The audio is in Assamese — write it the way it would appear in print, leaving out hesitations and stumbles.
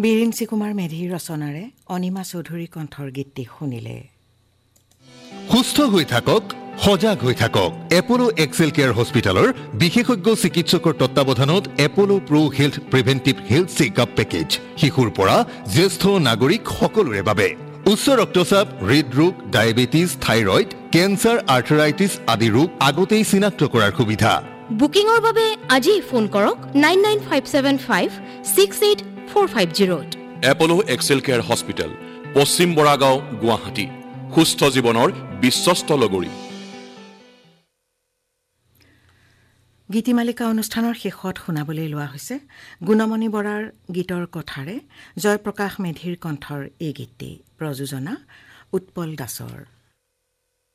বিৰিঞ্চি কুমাৰ মেধিৰ ৰচনাৰে অনিমা চৌধুৰী কণ্ঠৰ গীতটি শুনিলে। সুস্থ হৈ থাকক, সজাগ হৈ থাকক। এপলো এক্সেল কেয়াৰ হস্পিটেলৰ বিশেষজ্ঞ চিকিৎসকৰ তত্বাৱধানত এপলো প্ৰ' health preventive health checkup package শিশুৰ পৰা জ্যেষ্ঠ নাগৰিক সকলোৰে বাবে। উচ্চ ৰক্তচাপ, হৃদৰোগ, ডায়েবেটিছ, থাইৰয়ড, কেঞ্চাৰ, আৰ্থৰাইটিছ আদি ৰোগ আগতেই চিনাক্ত কৰাৰ সুবিধা। বুকিঙৰ বাবে আজি ফোন কৰক 99,575,68450। এপলো এক্সেল কেয়াৰ হস্পিটেল, পশ্চিম বৰাগাঁও, গুৱাহাটী। সুস্থ জীৱনৰ বিশ্বস্ত লগৰী। গীতিমালিকা অনুষ্ঠানৰ শেষত শুনাবলৈ লোৱা হৈছে গুণমণি বৰাৰ গীতৰ কথাৰে জয়প্ৰকাশ মেধিৰ কণ্ঠৰ এই গীতটি। প্ৰযোজনা উৎপল দাসৰ।